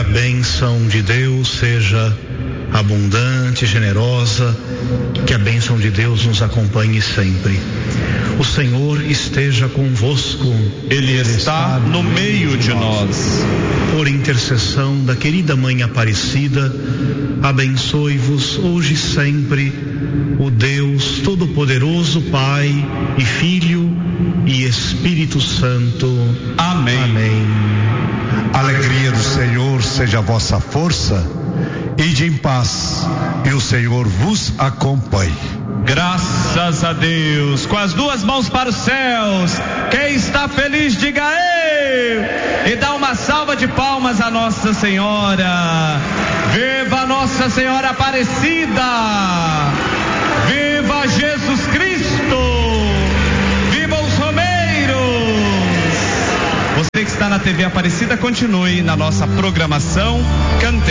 a bênção de Deus seja abundante, generosa, que a bênção de Deus nos acompanhe sempre. O Senhor esteja convosco. Ele está no meio de nós. Por intercessão da querida Mãe Aparecida, abençoe-vos hoje e sempre o Deus Todo-Poderoso, Pai e Filho e Espírito Santo. Amém. Amém. A alegria do Senhor seja a vossa força. Ide em paz e o Senhor vos acompanhe. Graças a Deus. Com as duas mãos para os céus. Quem está feliz, diga eu. E dá uma salva de palmas a Nossa Senhora. Viva Nossa Senhora Aparecida. Viva Jesus Cristo. Viva os romeiros. Você que está na TV Aparecida, continue na nossa programação. Cante.